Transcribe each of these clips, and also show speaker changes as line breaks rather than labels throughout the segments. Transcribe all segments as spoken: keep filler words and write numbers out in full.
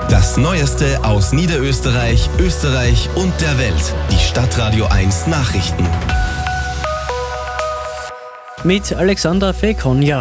Das Neueste aus Niederösterreich, Österreich und der Welt. Die Stadtradio eins Nachrichten.
Mit Alexander Fekonja.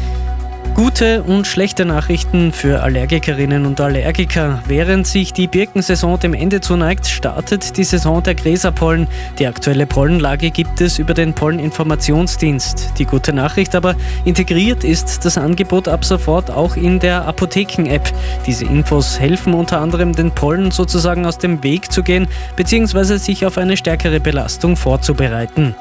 Gute und schlechte Nachrichten für Allergikerinnen und Allergiker. Während sich die Birkensaison dem Ende zuneigt, startet die Saison der Gräserpollen. Die aktuelle Pollenlage gibt es über den Polleninformationsdienst. Die gute Nachricht aber, integriert ist das Angebot ab sofort auch in der Apotheken-App. Diese Infos helfen unter anderem, den Pollen sozusagen aus dem Weg zu gehen bzw. sich auf eine stärkere Belastung vorzubereiten.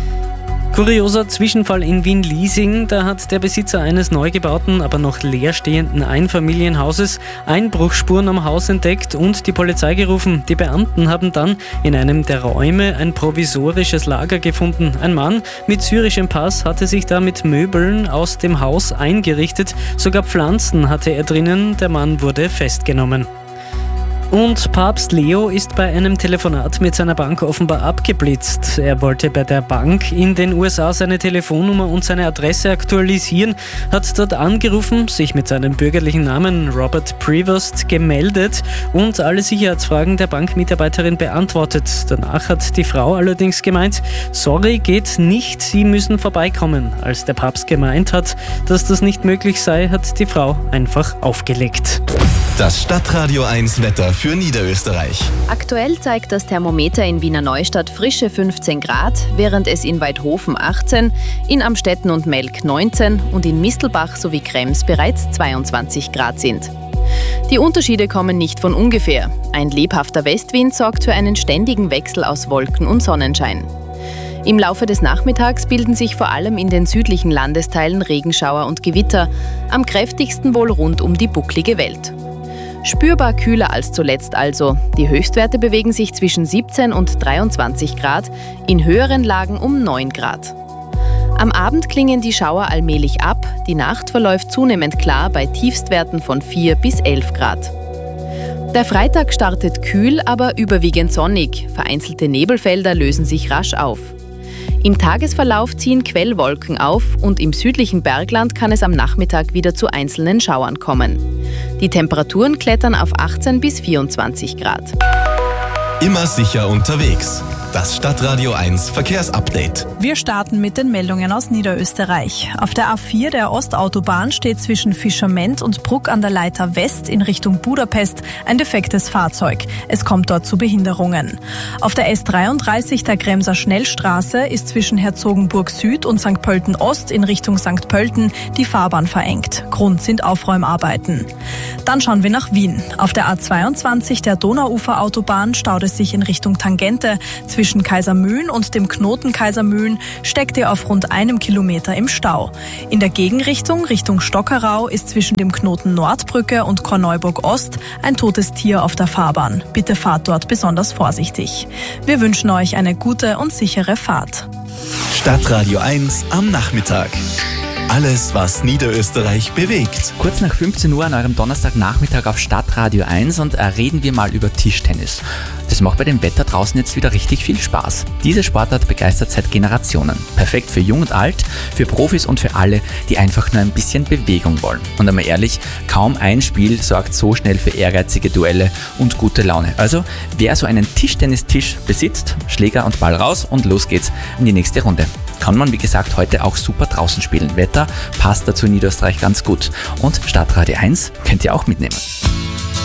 Kurioser Zwischenfall in Wien-Liesing. Da hat der Besitzer eines neu gebauten, aber noch leerstehenden Einfamilienhauses Einbruchsspuren am Haus entdeckt und die Polizei gerufen. Die Beamten haben dann in einem der Räume ein provisorisches Lager gefunden. Ein Mann mit syrischem Pass hatte sich da mit Möbeln aus dem Haus eingerichtet. Sogar Pflanzen hatte er drinnen. Der Mann wurde festgenommen. Und Papst Leo ist bei einem Telefonat mit seiner Bank offenbar abgeblitzt. Er wollte bei der Bank in den U S A seine Telefonnummer und seine Adresse aktualisieren, hat dort angerufen, sich mit seinem bürgerlichen Namen Robert Prevost gemeldet und alle Sicherheitsfragen der Bankmitarbeiterin beantwortet. Danach hat die Frau allerdings gemeint, sorry, geht nicht, Sie müssen vorbeikommen. Als der Papst gemeint hat, dass das nicht möglich sei, hat die Frau einfach aufgelegt.
Das Stadtradio eins Wetter für Niederösterreich.
Aktuell zeigt das Thermometer in Wiener Neustadt frische fünfzehn Grad, während es in Weidhofen achtzehn, in Amstetten und Melk neunzehn und in Mistelbach sowie Krems bereits zweiundzwanzig Grad sind. Die Unterschiede kommen nicht von ungefähr. Ein lebhafter Westwind sorgt für einen ständigen Wechsel aus Wolken und Sonnenschein. Im Laufe des Nachmittags bilden sich vor allem in den südlichen Landesteilen Regenschauer und Gewitter, am kräftigsten wohl rund um die bucklige Welt. Spürbar kühler als zuletzt also. Die Höchstwerte bewegen sich zwischen siebzehn und dreiundzwanzig Grad, in höheren Lagen um neun Grad. Am Abend klingen die Schauer allmählich ab, die Nacht verläuft zunehmend klar bei Tiefstwerten von vier bis elf Grad. Der Freitag startet kühl, aber überwiegend sonnig. Vereinzelte Nebelfelder lösen sich rasch auf. Im Tagesverlauf ziehen Quellwolken auf und im südlichen Bergland kann es am Nachmittag wieder zu einzelnen Schauern kommen. Die Temperaturen klettern auf achtzehn bis vierundzwanzig Grad.
Immer sicher unterwegs. Das Stadtradio eins Verkehrsupdate.
Wir starten mit den Meldungen aus Niederösterreich. Auf der A vier der Ostautobahn steht zwischen Fischerment und Bruck an der Leiter West in Richtung Budapest ein defektes Fahrzeug. Es kommt dort zu Behinderungen. Auf der S dreiunddreißig der Kremser Schnellstraße ist zwischen Herzogenburg Süd und Sankt Pölten Ost in Richtung Sankt Pölten die Fahrbahn verengt. Grund sind Aufräumarbeiten. Dann schauen wir nach Wien. Auf der A zweiundzwanzig der Donauuferautobahn staut es sich in Richtung Tangente. Zwischen Kaisermühlen und dem Knoten Kaisermühlen steckt ihr auf rund einem Kilometer im Stau. In der Gegenrichtung, Richtung Stockerau, ist zwischen dem Knoten Nordbrücke und Korneuburg Ost ein totes Tier auf der Fahrbahn. Bitte fahrt dort besonders vorsichtig. Wir wünschen euch eine gute und sichere Fahrt.
Stadtradio eins am Nachmittag. Alles, was Niederösterreich bewegt.
Kurz nach fünfzehn Uhr an eurem Donnerstagnachmittag auf Stadtradio eins und äh, reden wir mal über Tischtennis. Das macht bei dem Wetter draußen jetzt wieder richtig viel Spaß. Diese Sportart begeistert seit Generationen. Perfekt für jung und alt, für Profis und für alle, die einfach nur ein bisschen Bewegung wollen. Und einmal ehrlich, kaum ein Spiel sorgt so schnell für ehrgeizige Duelle und gute Laune. Also, wer so einen Tischtennistisch besitzt, Schläger und Ball raus und los geht's in die nächste Runde. Kann man, wie gesagt, heute auch super draußen spielen. Wetter passt dazu in Niederösterreich ganz gut. Und Stadtradio eins könnt ihr auch mitnehmen.